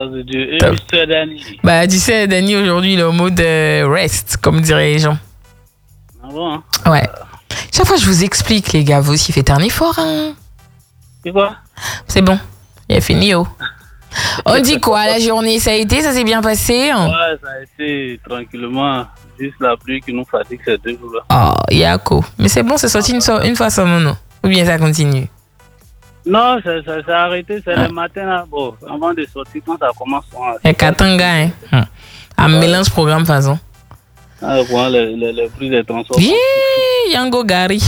De Dieu. Et Mr. Danny. Bah, tu sais, Danny, aujourd'hui, il est au mode rest, comme diraient les gens. Ah bon, hein? Ouais. Chaque fois, je vous explique, les gars, vous aussi faites un effort, hein. C'est quoi? C'est bon. Il a fini, oh. On dit quoi, la journée, ça a été, ça s'est bien passé, hein? Ouais, ça a été tranquillement. Juste la pluie qui nous fatigue ces 2 jours-là. Oh, Yako. Mais c'est bon, c'est sorti une fois sans mono. Ou bien ça continue? Non, ça a arrêté, c'est le matin là. Bon, avant de sortir, quand ça commence. Et Katanga, hein. Un mélange programme façon. Ah, bon, les prix des transports. Yeah, Yango Gary.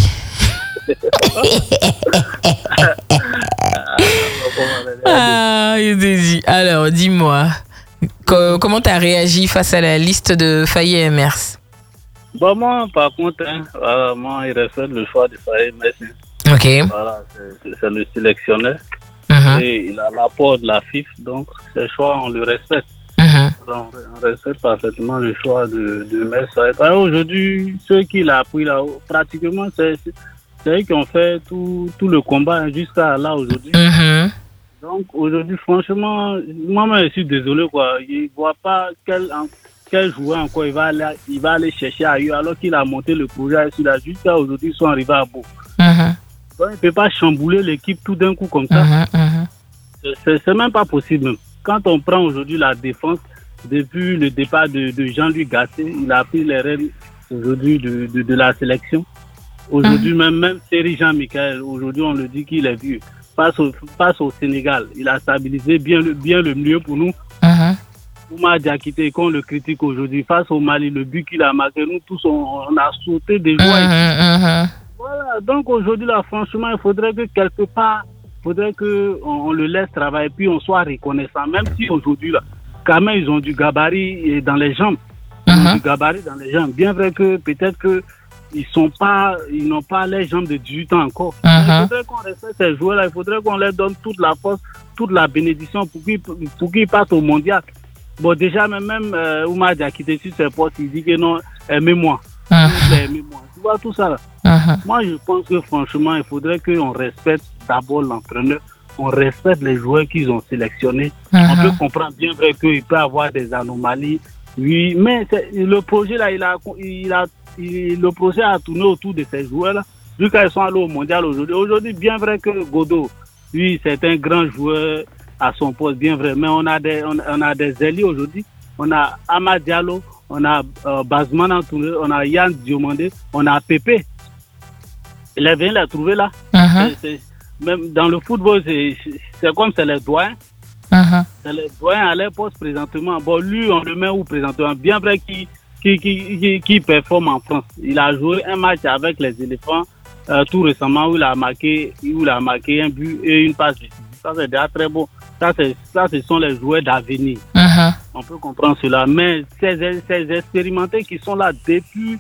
Ah, il te dit. Alors, dis-moi, comment t'as réagi face à la liste de Faye et Mers? Bon, moi, par contre, moi, il refait le choix de Faye Mers. Ok. Voilà, c'est le sélectionneur. Et il a l'apport de la FIF, donc ce choix, on le respecte. Donc, on respecte parfaitement le choix de Mers. Aujourd'hui, ceux qu'il a pris là, pratiquement, c'est eux qui ont fait tout le combat jusqu'à là aujourd'hui. Donc aujourd'hui, franchement, moi-même, je suis désolé, quoi. Il ne voit pas quel joueur encore il va aller chercher ailleurs, alors qu'il a monté le projet jusqu'à aujourd'hui, ils sont arrivés à bout. Donc, il ne peut pas chambouler l'équipe tout d'un coup comme ça. C'est même pas possible. Même. Quand on prend aujourd'hui la défense, depuis le départ de Jean-Louis Gasset, il a pris les rênes aujourd'hui de la sélection. Aujourd'hui, même Thierry Jean-Michel, aujourd'hui, on le dit qu'il est vieux. Face au Sénégal, il a stabilisé bien le mieux pour nous. Oumar Diakité, qu'on le critique aujourd'hui, face au Mali, le but qu'il a marqué, nous tous, on a sauté des joies. Voilà, donc aujourd'hui, là, franchement, il faudrait que quelque part, on le laisse travailler, puis on soit reconnaissant, même si aujourd'hui, là, quand même, ils ont du gabarit dans les jambes. Bien vrai que peut-être que ils n'ont pas les jambes de 18 ans encore. Il faudrait qu'on respecte ces joueurs-là, il faudrait qu'on leur donne toute la force, toute la bénédiction pour qu'ils partent au mondial. Bon, déjà, même Oumar Diakité sur ses postes, il dit que non, aimez-moi. Aimez-moi. Tu vois tout ça là. Moi, je pense que franchement, il faudrait qu'on respecte d'abord l'entraîneur, on respecte les joueurs qu'ils ont sélectionnés. On peut comprendre bien vrai qu'il peut y avoir des anomalies. Oui, mais le projet là, le projet a tourné autour de ces joueurs-là, jusqu'à ils sont allés au mondial aujourd'hui. Aujourd'hui, bien vrai que Godot, lui, c'est un grand joueur à son poste, bien vrai. Mais on a des ailiers aujourd'hui. On a Amad Diallo, on a Bazman Antouré, on a Yann Diomandé, on a Pépé. Il vient les trouver là. Même dans le football, c'est comme c'est les doyens. C'est les doyens à leur poste présentement. Bon, lui, on le met où présentement? Bien vrai qui performe en France. Il a joué un match avec les éléphants tout récemment où il a marqué un but et une passe décisive. Ça, c'est déjà très beau. Ça, ce sont les joueurs d'avenir. On peut comprendre cela. Mais ces expérimentés qui sont là depuis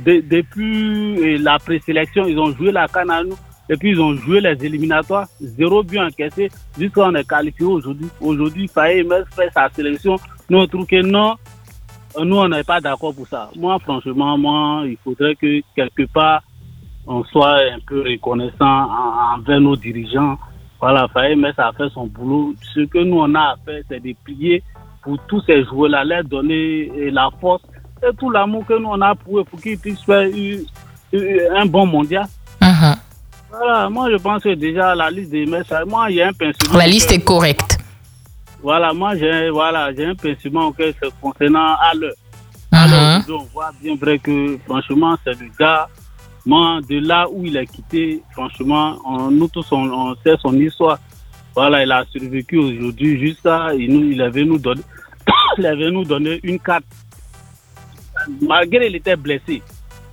la présélection, ils ont joué la CAN à nous. Et puis, ils ont joué les éliminatoires. 0 but encaissé. Jusqu'à on est qualifié aujourd'hui. Aujourd'hui, Faye Mers fait sa sélection. Nous, on trouve que non. Nous, on n'est pas d'accord pour ça. Moi, franchement, il faudrait que quelque part, on soit un peu reconnaissant envers nos dirigeants. Voilà, Faye Mers a fait son boulot. Ce que nous, on a à faire, c'est de prier pour tous ces joueurs-là, leur donner la force et tout l'amour que nous, on a pour eux, pour qu'ils puissent faire un bon mondial. Voilà, moi, je pense que déjà, la liste des Mers, moi, il y a un principe. La liste est correcte. Voilà, moi, j'ai un pincement concernant à l'heure. On voit bien vrai que, franchement, c'est le gars, moi, de là où il a quitté, franchement, nous tous, on sait son histoire. Voilà, il a survécu aujourd'hui jusqu'à, il avait nous donné une carte. Malgré qu'il était blessé.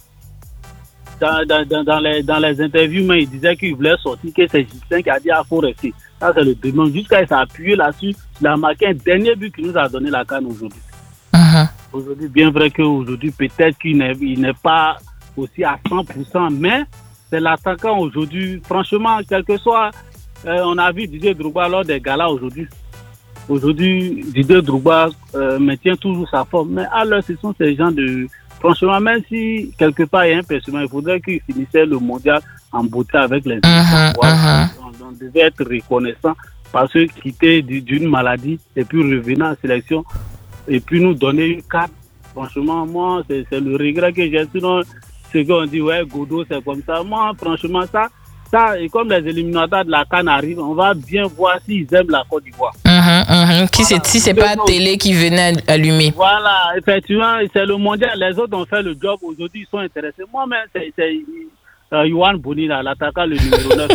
Dans les interviews, mais il disait qu'il voulait sortir, que c'est Justin qui a dit qu'il faut rester. Ça, c'est le demande. Jusqu'à il s'est appuyé là-dessus, il a marqué un dernier but qui nous a donné la CAN aujourd'hui. Aujourd'hui, bien vrai qu'aujourd'hui, peut-être qu'il n'est pas aussi à 100%, mais c'est l'attaquant aujourd'hui. Franchement, quel que soit, on a vu Didier Drogba lors des galas aujourd'hui. Aujourd'hui, Didier Drogba maintient toujours sa forme. Mais alors, ce sont ces gens de... Franchement, même si quelque part il y a un personnage, il faudrait qu'il finissait le mondial en beauté avec les équipes. On devait être reconnaissant parce que quitter d'une maladie et puis revenir en sélection et puis nous donner une carte, franchement, moi, c'est le regret que j'ai. Sinon, ce qu'on dit, ouais, Godot, c'est comme ça. Moi, franchement, ça, et comme les éliminatoires de la CAN arrivent, on va bien voir s'ils aiment la Côte d'Ivoire. Si c'est pas Télé qui venait allumer. Voilà, effectivement, c'est le mondial. Les autres ont fait le job. Aujourd'hui, ils sont intéressés. Moi-même, c'est Yohan Boni, l'attaquant, le numéro 9.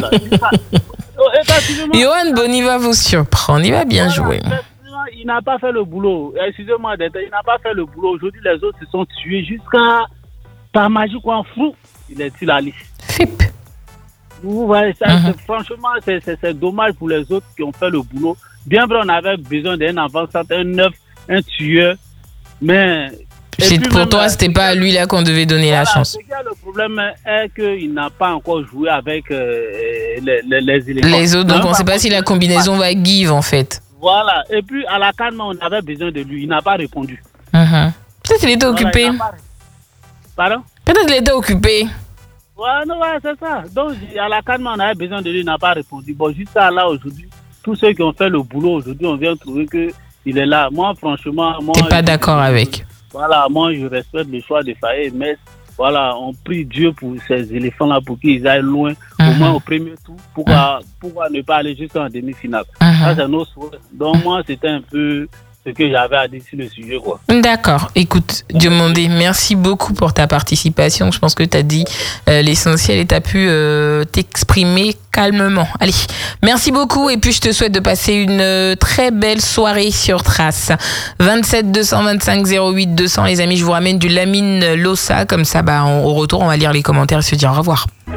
Yohan Boni va vous surprendre. Il va bien jouer. Il n'a pas fait le boulot. Excusez-moi d'être. Il n'a pas fait le boulot. Aujourd'hui, les autres se sont tués jusqu'à par magie, quoi, fou. Il est sur la liste. FIP. Vous voyez, ça, franchement, c'est dommage pour les autres qui ont fait le boulot. Bien vrai, on avait besoin d'un avant-centre, un neuf, un tueur. Mais. Pour toi, c'était pas à lui là qu'on devait donner la chance. Le problème est qu'il n'a pas encore joué avec les éléments. Les autres, donc on ne sait pas si la combinaison va give en fait. Voilà. Et puis à la CAN, on avait besoin de lui. Il n'a pas répondu. Peut-être qu'il était occupé. Pardon? Peut-être qu'il était occupé. Ouais, c'est ça. Donc à la CAN, on avait besoin de lui. Il n'a pas répondu. Bon, juste là aujourd'hui, tous ceux qui ont fait le boulot aujourd'hui, on vient trouver qu'il est là. Moi, franchement, t'es pas d'accord avec. Voilà, moi je respecte le choix de Faye, mais voilà, on prie Dieu pour ces éléphants-là pour qu'ils aillent loin, au moins au premier tour, pourquoi ne pas aller jusqu'en demi-finale. Ça, c'est nos souhaits. Donc moi, c'était un peu ce que j'avais à dire sur le sujet, quoi. D'accord. Écoute, Diomandé, merci beaucoup pour ta participation. Je pense que tu as dit l'essentiel et tu as pu t'exprimer calmement. Allez, merci beaucoup et puis je te souhaite de passer une très belle soirée sur Trace. 27 225 08 200, les amis, je vous ramène du Lamine Lossa. Comme ça, au retour, on va lire les commentaires et se dire au revoir.